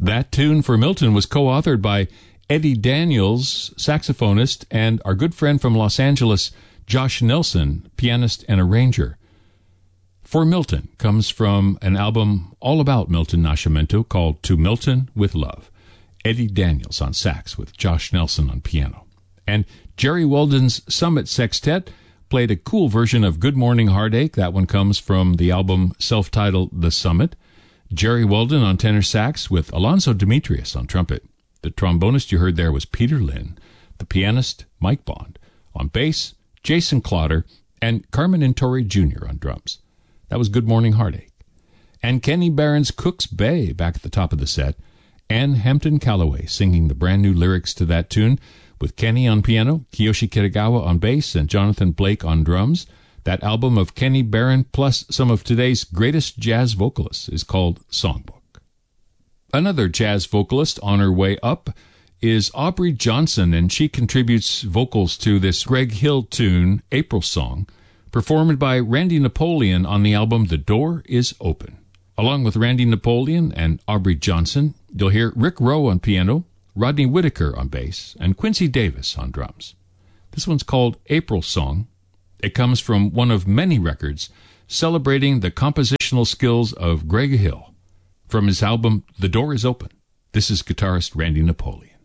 That tune for Milton was co-authored by Eddie Daniels, saxophonist, and our good friend from Los Angeles, Josh Nelson, pianist and arranger. For Milton comes from an album all about Milton Nascimento called To Milton with Love. Eddie Daniels on sax with Josh Nelson on piano. And Jerry Weldon's Summit Sextet played a cool version of Good Morning Heartache. That one comes from the album self-titled The Summit. Jerry Weldon on tenor sax with Alonzo Demetrius on trumpet. The trombonist you heard there was Peter Lynn. The pianist, Mike Bond. On bass, Jason Clotter. And Carmen Intori Jr. on drums. That was Good Morning Heartache. And Kenny Barron's Cook's Bay back at the top of the set. Ann Hampton Calloway singing the brand new lyrics to that tune with Kenny on piano, Kiyoshi Kitagawa on bass, and Jonathan Blake on drums. That album of Kenny Barron plus some of today's greatest jazz vocalists is called Songbook. Another jazz vocalist on her way up is Aubrey Johnson, and she contributes vocals to this Greg Hill tune, April Song, performed by Randy Napoleon on the album The Door is Open. Along with Randy Napoleon and Aubrey Johnson, you'll hear Rick Rowe on piano, Rodney Whitaker on bass, and Quincy Davis on drums. This one's called April Song. It comes from one of many records celebrating the compositional skills of Greg Hill. From his album The Door is Open, this is guitarist Randy Napoleon.